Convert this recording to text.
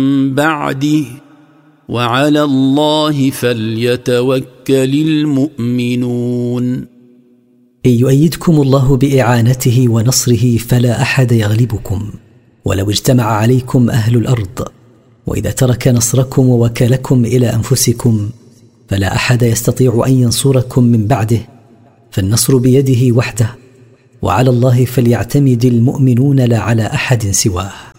بعده وعلى الله فليتوكل المؤمنون. إن يؤيدكم الله بإعانته ونصره فلا أحد يغلبكم ولو اجتمع عليكم أهل الأرض، وإذا ترك نصركم ووكلكم إلى أنفسكم فلا أحد يستطيع أن ينصركم من بعده، فالنصر بيده وحده، وعلى الله فليعتمد المؤمنون لا على أحد سواه.